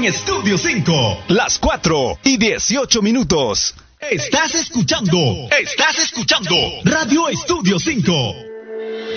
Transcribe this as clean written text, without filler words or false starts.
en Estudio 5. Las 4:18. Estás escuchando Radio Estudio 5.